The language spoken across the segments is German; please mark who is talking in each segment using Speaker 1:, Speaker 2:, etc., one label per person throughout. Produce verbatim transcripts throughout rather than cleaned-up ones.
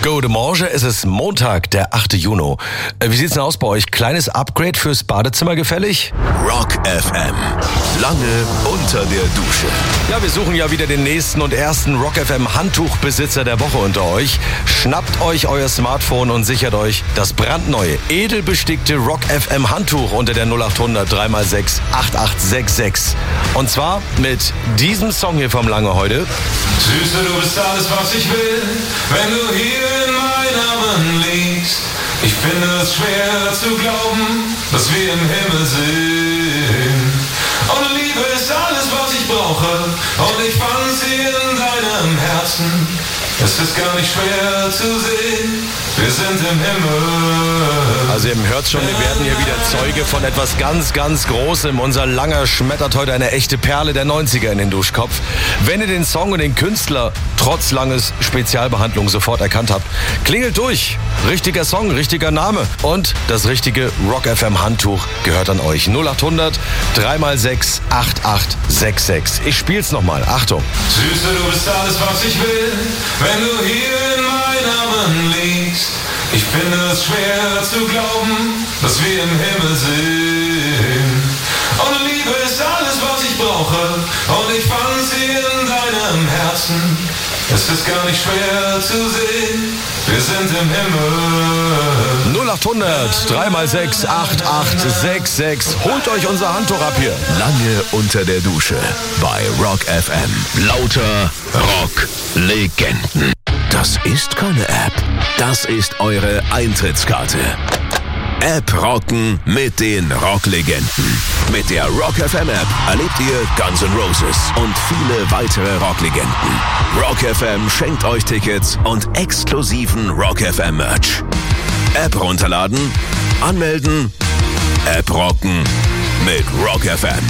Speaker 1: Guten Morgen, es ist Montag, der achte Juni. Wie sieht's denn aus bei euch? Kleines Upgrade fürs Badezimmer gefällig?
Speaker 2: Rock F M. Lange unter der Dusche.
Speaker 1: Ja, wir suchen ja wieder den nächsten und ersten Rock F M Handtuchbesitzer der Woche unter euch. Schnappt euch euer Smartphone und sichert euch das brandneue, edelbestickte Rock F M Handtuch unter der null acht hundert drei mal sechs acht acht sechs sechs. Und zwar mit diesem Song hier vom Lange heute.
Speaker 3: Süße, du bist alles, was ich will, wenn du hier in meinen Armen liegst. Ich finde es schwer zu glauben, dass wir im Himmel sind. Und Liebe ist alles, was ich brauche, und ich fand sie in deinem Herzen. Es ist gar nicht schwer zu sehen, wir sind im Himmel.
Speaker 1: Also ihr hört schon, wir werden hier wieder Zeuge von etwas ganz, ganz Großem. Unser Langer schmettert heute eine echte Perle der neunziger in den Duschkopf. Wenn ihr den Song und den Künstler trotz Langes Spezialbehandlung sofort erkannt habt, klingelt durch. Richtiger Song, richtiger Name. Und das richtige Rock F M Handtuch gehört an euch. null acht hundert drei mal sechs acht acht sechs sechs. Ich spiel's nochmal. Achtung.
Speaker 3: Süße, du bist alles, was ich will, wenn du hier in meinen Armen liegst. Ich finde es schwer zu glauben, dass wir im Himmel sind. Und Liebe ist alles, was ich brauche, und ich fand sie in deinem Herzen. Es ist gar nicht schwer zu sehen, wir sind im Himmel.
Speaker 1: null acht hundert drei mal sechs acht acht sechs sechs. Holt euch unser Handtuch ab hier.
Speaker 2: Lange unter der Dusche bei Rock F M. Lauter Rock-Legenden. Das ist keine App, das ist eure Eintrittskarte. App rocken mit den Rocklegenden. Mit der Rock F M App erlebt ihr Guns N' Roses und viele weitere Rocklegenden. Rock F M schenkt euch Tickets und exklusiven Rock F M Merch. App runterladen, anmelden, App rocken mit Rock F M.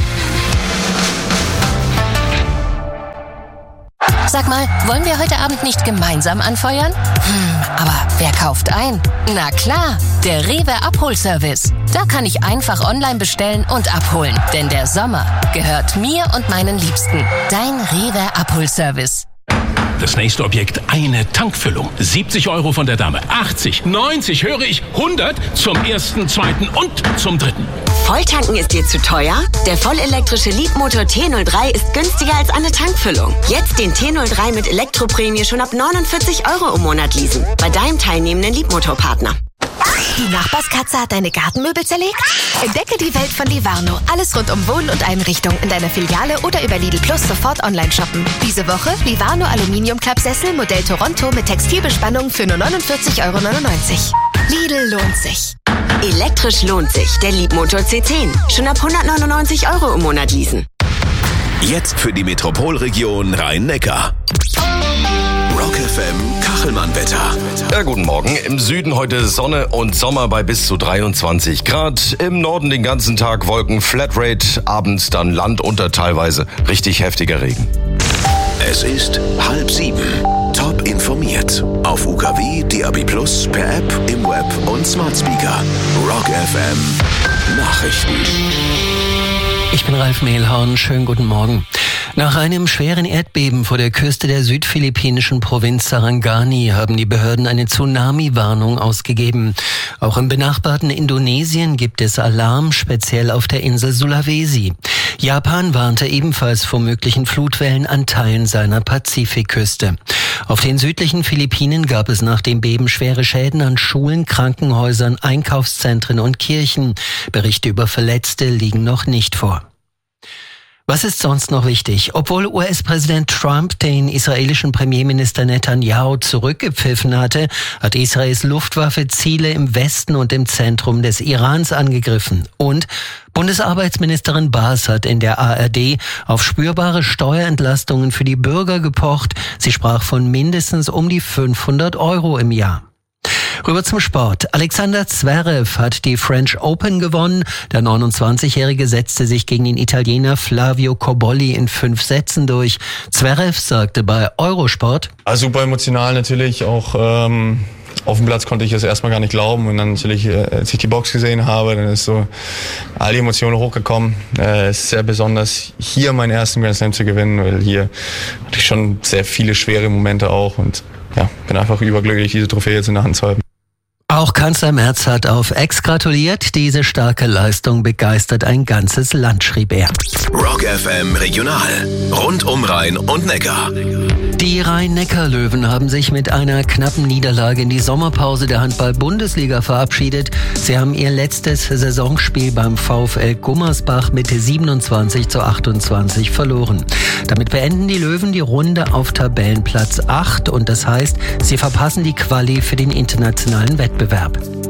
Speaker 4: Sag mal, wollen wir heute Abend nicht gemeinsam anfeuern? Hm, aber wer kauft ein? Na klar, der Rewe Abholservice. Da kann ich einfach online bestellen und abholen. Denn der Sommer gehört mir und meinen Liebsten. Dein Rewe Abholservice.
Speaker 5: Das nächste Objekt, eine Tankfüllung. siebzig Euro von der Dame. achtzig, neunzig, höre ich, hundert zum ersten, zweiten und zum dritten.
Speaker 6: Volltanken ist dir zu teuer? Der vollelektrische Leapmotor T null drei ist günstiger als eine Tankfüllung. Jetzt den T null drei mit Elektroprämie schon ab neunundvierzig Euro im Monat leasen. Bei deinem teilnehmenden Leapmotor-Partner.
Speaker 7: Die Nachbarskatze hat deine Gartenmöbel zerlegt? Entdecke die Welt von Livarno. Alles rund um Wohnen und Einrichtung in deiner Filiale oder über Lidl Plus sofort online shoppen. Diese Woche Livarno Aluminium-Klappsessel Modell Toronto mit Textilbespannung für nur neunundvierzig Euro neunundneunzig. Lidl lohnt sich.
Speaker 6: Elektrisch lohnt sich. Der Leapmotor C zehn. Schon ab hundertneunundneunzig Euro im Monat leasen.
Speaker 2: Jetzt für die Metropolregion Rhein-Neckar. Rock F M Kachelmann-Wetter.
Speaker 1: Ja, guten Morgen. Im Süden heute Sonne und Sommer bei bis zu dreiundzwanzig Grad. Im Norden den ganzen Tag Wolken, Flatrate, abends dann Land unter teilweise richtig heftiger Regen.
Speaker 2: Es ist halb sieben. Top informiert. Auf U K W, D A B Plus, per App, im Web und Smart Speaker. Rock F M Nachrichten.
Speaker 8: Ich bin Ralf Mehlhorn. Schönen guten Morgen. Nach einem schweren Erdbeben vor der Küste der südphilippinischen Provinz Sarangani haben die Behörden eine Tsunami-Warnung ausgegeben. Auch im benachbarten Indonesien gibt es Alarm, speziell auf der Insel Sulawesi. Japan warnte ebenfalls vor möglichen Flutwellen an Teilen seiner Pazifikküste. Auf den südlichen Philippinen gab es nach dem Beben schwere Schäden an Schulen, Krankenhäusern, Einkaufszentren und Kirchen. Berichte über Verletzte liegen noch nicht vor. Was ist sonst noch wichtig? Obwohl U S-Präsident Trump den israelischen Premierminister Netanyahu zurückgepfiffen hatte, hat Israels Luftwaffe Ziele im Westen und im Zentrum des Irans angegriffen. Und Bundesarbeitsministerin Baas hat in der A R D auf spürbare Steuerentlastungen für die Bürger gepocht. Sie sprach von mindestens um die fünfhundert Euro im Jahr. Rüber zum Sport. Alexander Zverev hat die French Open gewonnen. Der neunundzwanzigjährige setzte sich gegen den Italiener Flavio Cobolli in fünf Sätzen durch. Zverev sagte bei Eurosport:
Speaker 9: Ah, super emotional natürlich, auch ähm, auf dem Platz konnte ich es erstmal gar nicht glauben und dann natürlich, als ich die Box gesehen habe, dann ist so all die Emotionen hochgekommen. Es ist sehr besonders, hier meinen ersten Grand Slam zu gewinnen, weil hier hatte ich schon sehr viele schwere Momente auch und ja, bin einfach überglücklich, diese Trophäe jetzt in der Hand zu halten.
Speaker 8: Auch Kanzler Merz hat auf X gratuliert. Diese starke Leistung begeistert ein ganzes Land, schrieb er.
Speaker 2: Rock F M Regional. Rund um Rhein und Neckar.
Speaker 8: Die Rhein-Neckar-Löwen haben sich mit einer knappen Niederlage in die Sommerpause der Handball-Bundesliga verabschiedet. Sie haben ihr letztes Saisonspiel beim VfL Gummersbach mit siebenundzwanzig zu achtundzwanzig verloren. Damit beenden die Löwen die Runde auf Tabellenplatz acht und das heißt, sie verpassen die Quali für den internationalen Wettbewerb.